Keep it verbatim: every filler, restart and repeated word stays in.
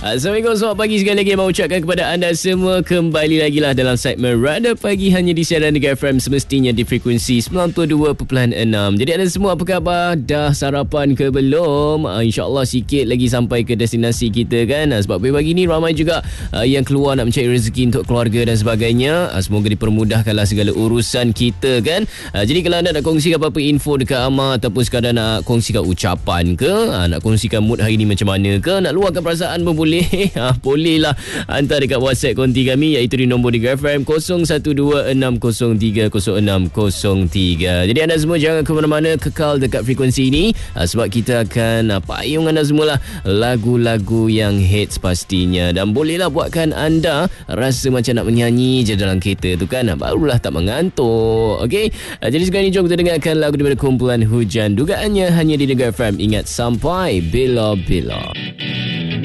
Assalamualaikum, selamat pagi sekali lagi. Mau ucapkan kepada anda semua, kembali lagi lah dalam segmen Radar Pagi hanya di siaran Negara F M, semestinya di frekuensi sembilan puluh dua perpuluhan enam. Jadi anda semua apa khabar? Dah sarapan ke belum? Uh, InsyaAllah sikit lagi sampai ke destinasi kita kan. Uh, sebab pagi ni ramai juga uh, yang keluar nak mencari rezeki untuk keluarga dan sebagainya. Uh, semoga dipermudahkanlah segala urusan kita kan. Uh, jadi kalau anda nak kongsikan apa-apa info dekat Amar, ataupun sekadar nak kongsikan ucapan ke, uh, nak kongsikan mood hari ni macam mana ke, nak luahkan perasaan pun boleh. Ha, boleh lah hantar dekat WhatsApp konti kami, iaitu di nombor Negara F M kosong satu dua enam kosong tiga kosong enam kosong tiga. Jadi anda semua jangan ke mana-mana, kekal dekat frekuensi ini, ha, sebab kita akan ha, payung anda semualah lagu-lagu yang hits pastinya. Dan bolehlah buatkan anda rasa macam nak menyanyi je dalam kereta tu kan, ha, barulah tak mengantuk. Okey, ha, jadi sekarang ni jom kita dengarkan lagu daripada kumpulan Hujan, dugaannya hanya di Negara F M. Ingat, sampai bila-bila.